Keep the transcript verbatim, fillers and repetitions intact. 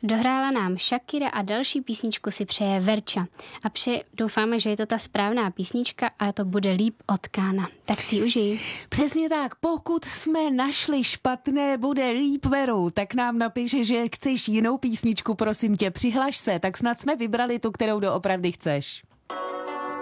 Dohrála nám Shakira a další písničku si přeje Verča. A přeje, doufáme, že je to ta správná písnička a to bude Líp od Kána. Tak si ji užij. Přesně tak, pokud jsme našli špatné, bude líp, Veru, tak nám napiš, že chceš jinou písničku, prosím tě, přihlaš se, tak snad jsme vybrali tu, kterou doopravdy chceš.